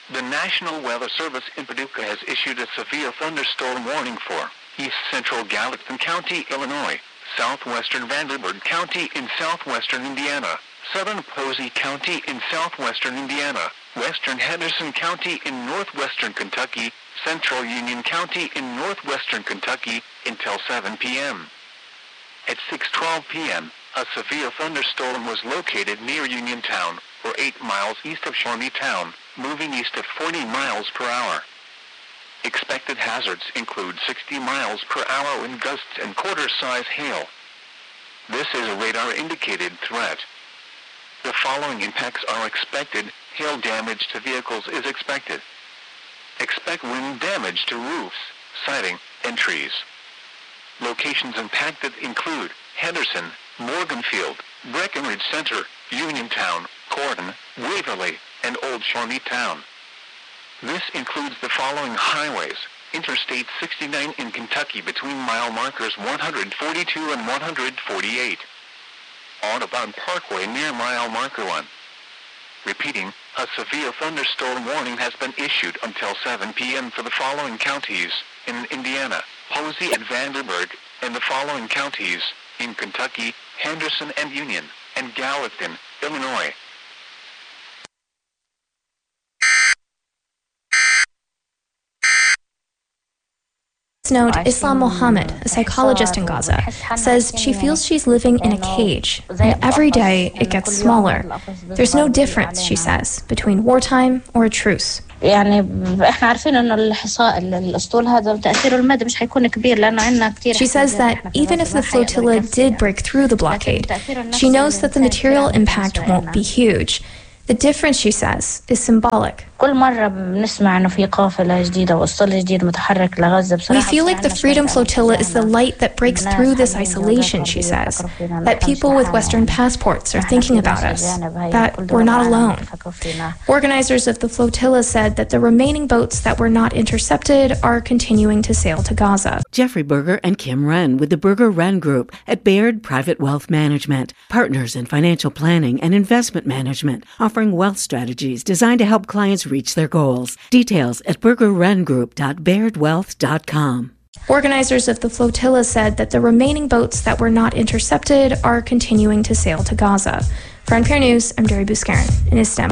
The National Weather Service in Paducah has issued a severe thunderstorm warning for east central Gallatin County, Illinois, southwestern Vanderburgh County in southwestern Indiana, southern Posey County in southwestern Indiana, western Henderson County in northwestern Kentucky, central Union County in northwestern Kentucky, until 7 p.m. At 6:12 p.m., a severe thunderstorm was located near Uniontown, or 8 miles east of Shawneetown, moving east at 40 miles per hour. Expected hazards include 60 miles per hour wind gusts and quarter-size hail. This is a radar-indicated threat. The following impacts are expected. Hail damage to vehicles is expected. Expect wind damage to roofs, siding, and trees. Locations impacted include Henderson, Morganfield, Breckenridge Center, Uniontown, Corydon, Waverly, and Old Shawneetown. This includes the following highways: Interstate 69 in Kentucky between mile markers 142 and 148. Audubon Parkway near mile marker 1. Repeating, a severe thunderstorm warning has been issued until 7 p.m. for the following counties: in Indiana, Posey and Vanderburgh, and the following counties: in Kentucky, Henderson and Union, and Gallatin, Illinois. Note, Islam Mohammed, a psychologist in Gaza, says she feels she's living in a cage, and every day it gets smaller. There's no difference, she says, between wartime or a truce. احنا عارفين انه الاسطول هذا تاثيره المدى مش حيكون كبير لانه عندنا كثير. She says that even if the flotilla did break through the blockade, she knows that the material impact won't be huge. The difference, she says, is symbolic. كل مرة بنسمع إنه في قافلة جديدة وأسطول جديد متحرك لغزة. We feel like the Freedom Flotilla is the light that breaks through this isolation, she says. That people with Western passports are thinking about us. That we're not alone. Organizers of the flotilla said that the remaining boats that were not intercepted are continuing to sail to Gaza. Jeffrey Berger and Kim Wren with the Berger Wren Group at Baird Private Wealth Management, partners in financial planning and investment management, offering wealth strategies designed to help clients reach their goals. Details at burgerwrengroup.bairdwealth.com. Organizers of the flotilla said that the remaining boats that were not intercepted are continuing to sail to Gaza. For NPR News, I'm Jerry Buscarin in Istanbul.